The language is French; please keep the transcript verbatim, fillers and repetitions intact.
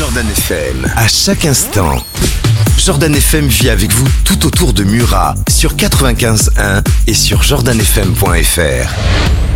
Jordan F M, à chaque instant. Jordan F M vit avec vous tout autour de Murat, sur quatre-vingt-quinze point un et sur jordan f m point f r.